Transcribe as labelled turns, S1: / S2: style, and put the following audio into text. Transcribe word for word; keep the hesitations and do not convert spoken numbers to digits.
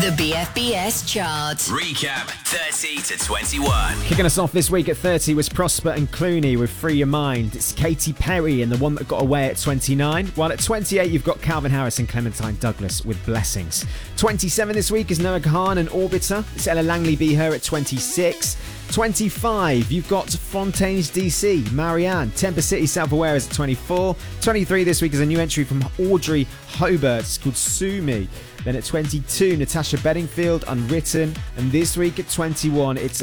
S1: The B F B S chart.
S2: Recap thirty to twenty-one.
S3: Kicking us off this week at thirty was Prosper and Clooney with Free Your Mind. It's Katy Perry and The One That Got Away at twenty-nine. While at twenty-eight, you've got Calvin Harris and Clementine Douglas with Blessings. twenty-seven this week is Noah Kahan and Orbiter. It's Ella Langley Be Her at twenty-six. twenty-five, you've got Fontaines D C, Marianne. Temper City Self-Aware is at twenty-four. twenty-three this week is a new entry from Audrey Hobart. It's called Sue Me. Then at twenty-two, Natasha Bedingfield, Unwritten. And this week at twenty-one, it's